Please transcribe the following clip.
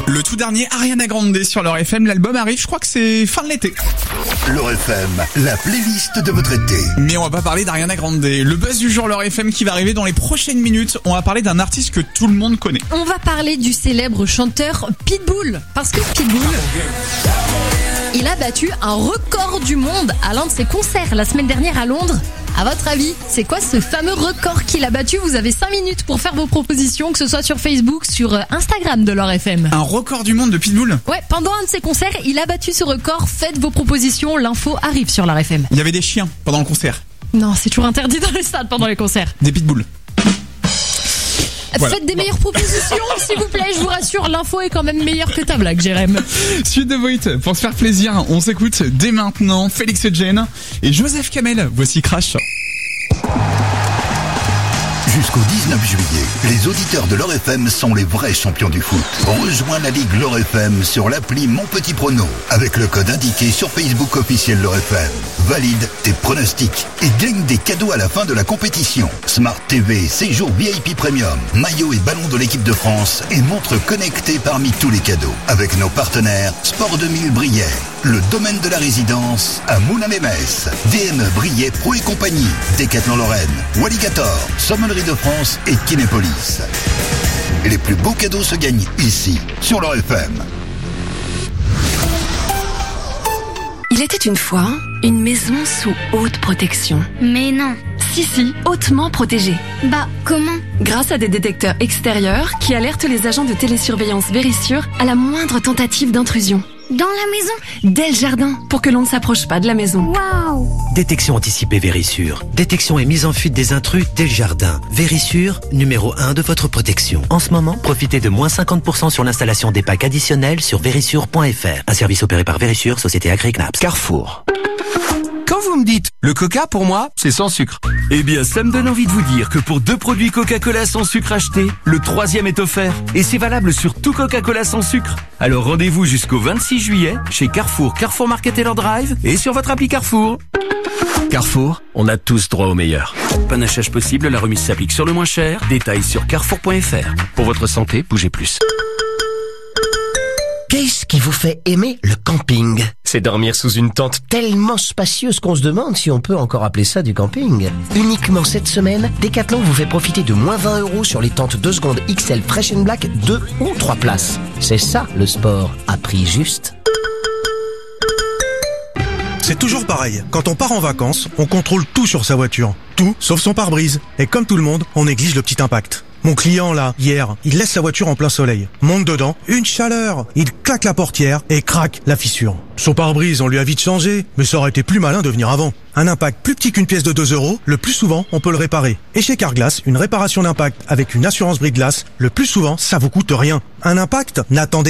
Le tout dernier Ariana Grande sur leur FM, l'album arrive, je crois que c'est fin de l'été. Leur FM, la playlist de votre été. Mais on va pas parler d'Ariana Grande. Le buzz du jour leur FM qui va arriver dans les prochaines minutes. On va parler d'un artiste que tout le monde connaît. On va parler du célèbre chanteur Pitbull. Parce que Pitbull, il a battu un record du monde à l'un de ses concerts la semaine dernière à Londres. À votre avis, c'est quoi ce fameux record qu'il a battu? Vous avez 5 minutes pour faire vos propositions, que ce soit sur Facebook, sur Instagram de leur FM. Un record du monde de Pitbull? Ouais, pendant un de ses concerts, il a battu ce record. Faites vos propositions, l'info arrive sur leur FM. Il y avait des chiens pendant le concert. Non, c'est toujours interdit dans les stades pendant les concerts. Des pitbulls. Voilà. Faites des meilleures propositions, s'il vous plaît, je vous rassure, l'info est quand même meilleure que ta blague, Jérém. Suite de Voight, pour se faire plaisir, on s'écoute dès maintenant Félix Jane et Joseph Kamel. Voici Crash. Jusqu'au 19 juillet, les auditeurs de Leur FM sont les vrais champions du foot. Rejoins la Ligue Leur FM sur l'appli Mon Petit Prono avec le code indiqué sur Facebook officiel Leur FM. Valide tes pronostics et gagne des cadeaux à la fin de la compétition. Smart TV, séjour VIP Premium, maillot et ballon de l'équipe de France et montre connectée parmi tous les cadeaux. Avec nos partenaires Sport 2000 Briey, le domaine de la résidence à Moulins-les-Messes, DME Briey Pro et compagnie, Décathlon Lorraine, Walligator, Sommellerie de France et Kinépolis. Les plus beaux cadeaux se gagnent ici, sur Leur FM. Il était une fois une maison sous haute protection. Mais non. Si, hautement protégée. Bah, comment? Grâce à des détecteurs extérieurs qui alertent les agents de télésurveillance Vérissure à la moindre tentative d'intrusion. Dans la maison? Dès le jardin, pour que l'on ne s'approche pas de la maison. Waouh! Détection anticipée Vérissure. Détection et mise en fuite des intrus dès le jardin. Vérissure, numéro 1 de votre protection. En ce moment, profitez de moins 50% sur l'installation des packs additionnels sur vérissure.fr. Un service opéré par Vérissure, société Agri-Knaps. Carrefour. Quand vous me dites le coca pour moi, c'est sans sucre. Eh bien, ça me donne envie de vous dire que pour 2 produits Coca-Cola sans sucre achetés, le 3e est offert. Et c'est valable sur tout Coca-Cola sans sucre. Alors rendez-vous jusqu'au 26 juillet chez Carrefour, Carrefour Market Taylor Drive et sur votre appli Carrefour. Carrefour, on a tous droit au meilleur. Panachage possible, la remise s'applique sur le moins cher. Détails sur carrefour.fr. Pour votre santé, bougez plus. Qu'est-ce qui vous fait aimer le camping? C'est dormir sous une tente Tellement spacieuse qu'on se demande si on peut encore appeler ça du camping. Uniquement cette semaine, Decathlon vous fait profiter de moins 20 € sur les tentes 2 secondes XL Fresh and Black 2 ou 3 places. C'est ça le sport à prix juste. C'est toujours pareil. Quand on part en vacances, on contrôle tout sur sa voiture. Tout, sauf son pare-brise. Et comme tout le monde, on néglige le petit impact. Mon client, là, hier, il laisse sa voiture en plein soleil. Monte dedans, une chaleur. Il claque la portière et craque la fissure. Son pare-brise, on lui a vite changé, mais ça aurait été plus malin de venir avant. Un impact plus petit qu'une pièce de 2 €, le plus souvent, on peut le réparer. Et chez Carglass, une réparation d'impact avec une assurance bris de glace, le plus souvent, ça vous coûte rien. Un impact, n'attendez